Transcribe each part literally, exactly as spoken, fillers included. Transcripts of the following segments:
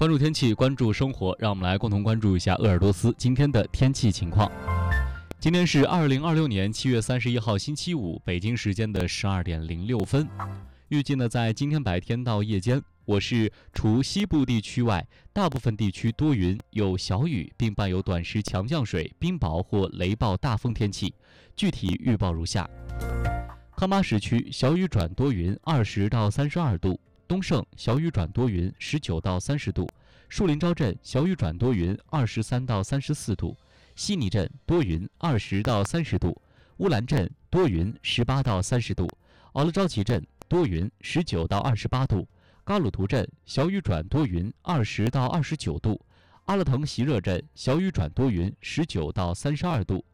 关注天气，关注生活，让我们来共同关注一下鄂尔多斯今天的天气情况。今天是二零二六年七月三十一号星期五，北京时间的十二点零六分。预计呢，在今天白天到夜间，我市除西部地区外，大部分地区多云，有小雨，并伴有短时强降水、冰雹或雷暴大风天气。具体预报如下：康巴什区小雨转多云，二十到三十二度；东胜小雨转多云，十九到三十度；树林昭镇小雨转多云，二十三到三十四度；悉尼镇多云，二十到三十度；乌兰镇多云，十八到三十度；奥勒昭旗镇多云，十九到二十八度；嘎鲁图镇小雨转多云，二十到二十九度；阿勒腾席热镇小雨转多云，十九到三十二度；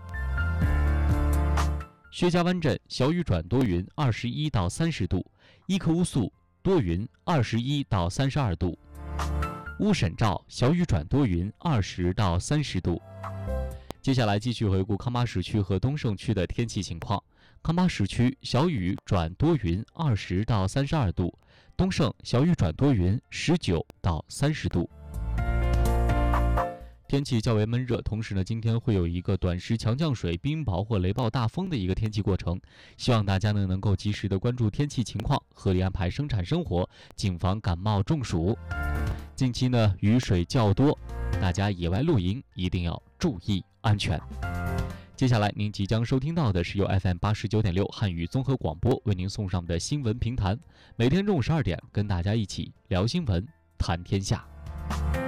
薛家湾镇小雨转多云，二十一到三十度；伊克乌素多云，二十一到三十二度；乌沈照小雨转多云，二十到三十度。接下来继续回顾康巴什区和东胜区的天气情况。康巴什区小雨转多云，二十到三十二度；东胜小雨转多云，十九到三十度。天气较为闷热，同时呢，今天会有一个短时强降水、冰雹或雷暴大风的一个天气过程。希望大家呢能够及时的关注天气情况，合理安排生产生活，谨防感冒中暑。近期呢雨水较多，大家野外露营一定要注意安全。接下来您即将收听到的是由 F M 八十九点六汉语综合广播为您送上的新闻评谈，每天中午十二点跟大家一起聊新闻，谈天下。